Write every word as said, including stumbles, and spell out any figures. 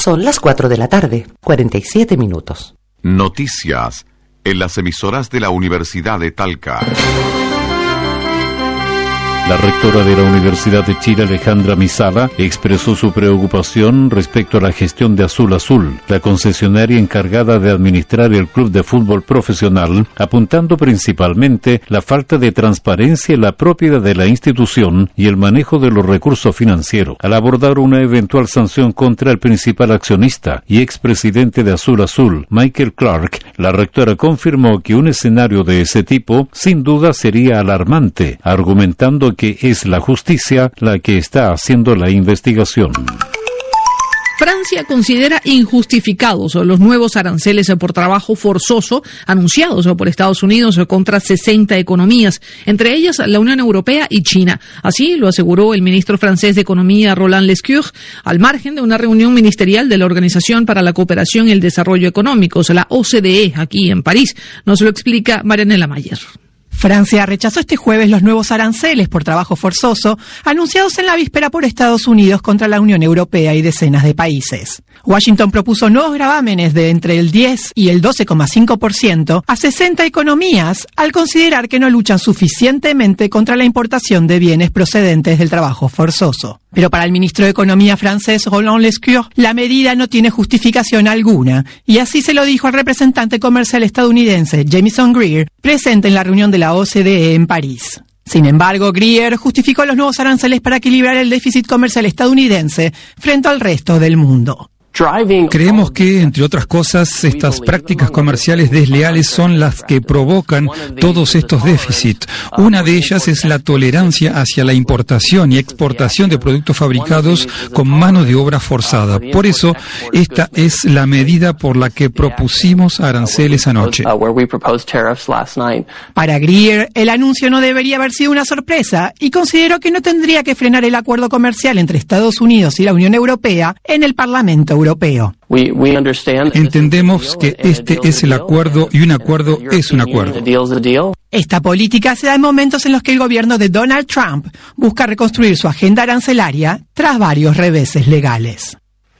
Son las cuatro de la tarde, cuarenta y siete minutos. Noticias en las emisoras de la Universidad de Talca. La rectora de la Universidad de Chile, Alejandra Misala, expresó su preocupación respecto a la gestión de Azul Azul, la concesionaria encargada de administrar el club de fútbol profesional, apuntando principalmente la falta de transparencia en la propiedad de la institución y el manejo de los recursos financieros. Al abordar una eventual sanción contra el principal accionista y expresidente de Azul Azul, Michael Clark, la rectora confirmó que un escenario de ese tipo sin duda sería alarmante, argumentando que es la justicia la que está haciendo la investigación. Francia considera injustificados los nuevos aranceles por trabajo forzoso anunciados por Estados Unidos contra sesenta economías, entre ellas la Unión Europea y China. Así lo aseguró el ministro francés de Economía, Roland Lescure, al margen de una reunión ministerial de la Organización para la Cooperación y el Desarrollo Económicos, la O C D E, aquí en París. Nos lo explica Marianela Mayer. Francia rechazó este jueves los nuevos aranceles por trabajo forzoso anunciados en la víspera por Estados Unidos contra la Unión Europea y decenas de países. Washington propuso nuevos gravámenes de entre el diez y el doce coma cinco por ciento a sesenta economías al considerar que no luchan suficientemente contra la importación de bienes procedentes del trabajo forzoso. Pero para el ministro de Economía francés, Roland Lescure, la medida no tiene justificación alguna, y así se lo dijo al representante comercial estadounidense, Jamieson Greer, presente en la reunión de la O C D E en París. Sin embargo, Greer justificó los nuevos aranceles para equilibrar el déficit comercial estadounidense frente al resto del mundo. Creemos que, entre otras cosas, estas prácticas comerciales desleales son las que provocan todos estos déficits. Una de ellas es la tolerancia hacia la importación y exportación de productos fabricados con mano de obra forzada. Por eso, esta es la medida por la que propusimos aranceles anoche. Para Greer, el anuncio no debería haber sido una sorpresa y consideró que no tendría que frenar el acuerdo comercial entre Estados Unidos y la Unión Europea en el Parlamento Europeo. Europeo. Entendemos que este es el acuerdo y un acuerdo es un acuerdo. Esta política se da en momentos en los que el gobierno de Donald Trump busca reconstruir su agenda arancelaria tras varios reveses legales.